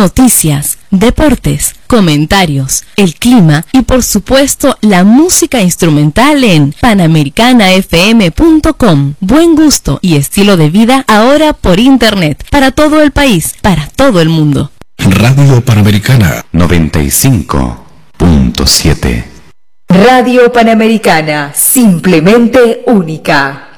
noticias, deportes, comentarios, el clima y por supuesto la música instrumental en panamericanafm.com. Buen gusto y estilo de vida ahora por internet, para todo el país, para todo el mundo. Radio Panamericana 95.7. Radio Panamericana, simplemente única.